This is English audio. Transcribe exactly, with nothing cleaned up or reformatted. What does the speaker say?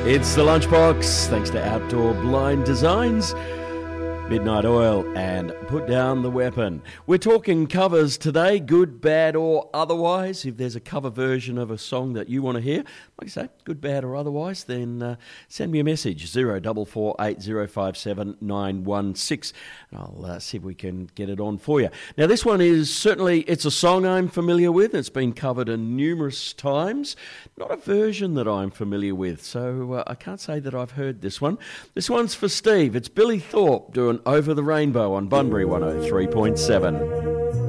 It's the Lunchbox, thanks to Outdoor Blind Designs, Midnight Oil, and Put Down the Weapon. We're talking covers today, good, bad, or otherwise. If there's a cover version of a song that you want to hear, like I say, good, bad, or otherwise, then uh, send me a message, zero four four eight zero five seven nine one six. I'll uh, see if we can get it on for you. Now, this one is certainly, it's a song I'm familiar with. It's been covered in numerous times. Not a version that I'm familiar with, so uh, I can't say that I've heard this one. This one's for Steve. It's Billy Thorpe doing Over the Rainbow on Bunbury one oh three point seven.